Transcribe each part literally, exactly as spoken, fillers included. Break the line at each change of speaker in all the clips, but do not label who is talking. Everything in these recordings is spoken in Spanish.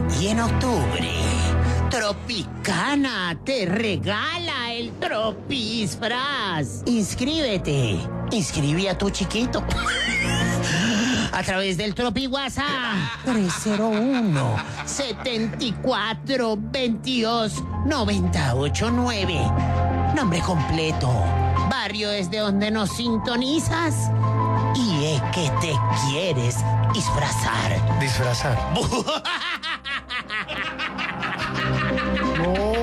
Y en octubre, Tropicana te regala el Tropisfraz. Inscríbete. Inscribe a tu chiquito. A través del Tropi WhatsApp tres cero uno, setenta y cuatro, veintidós, noventa y ocho nueve. Nombre completo, barrio desde donde nos sintonizas y es que te quieres disfrazar.
Disfrazar. No.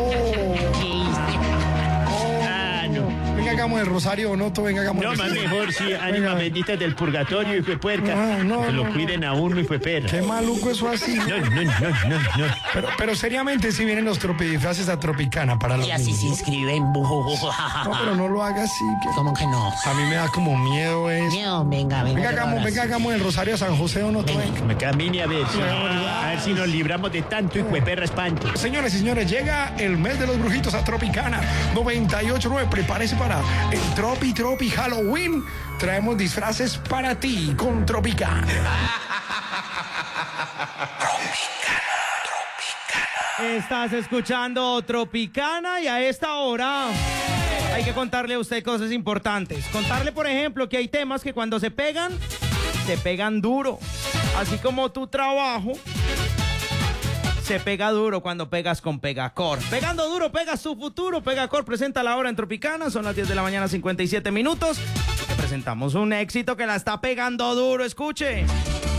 Ah, no.
Venga, hagamos el rosario o no, tú venga, hagamos
No,
el
más
rosario.
mejor, sí, ánima
Venga.
bendita del purgatorio, hijo de puerca.
No, no,
que lo
no,
cuiden a uno, hijo de perra.
Qué maluco eso así.
No, no, no, no, no.
Pero, pero seriamente si vienen los tropidisfraces a Tropicana para los
Y así se
niños.
inscriben.
No, pero no lo hagas así. Que...
¿Cómo que no?
A mí me da como miedo eso.
Miedo, venga, venga.
Venga, hagamos, venga, hagamos el rosario a San José o no, tú venga.
Me camine a ver, si, a ver si nos libramos de tanto hijo de perra espanto.
Señores y señores, llega el mes de los brujitos a Tropicana noventa y ocho nueve. Prepárese para el Tropi Tropi Halloween. Traemos disfraces para ti con Tropicana.
Estás escuchando Tropicana y a esta hora hay que contarle a usted cosas importantes. Contarle, por ejemplo, que hay temas que cuando se pegan, se pegan duro. Así como tu trabajo se pega duro cuando pegas con Pegacor. Pegando duro, pegas tu futuro. Pegacor presenta la hora en Tropicana. Son las diez de la mañana, cincuenta y siete minutos. Te presentamos un éxito que la está pegando duro. Escuche.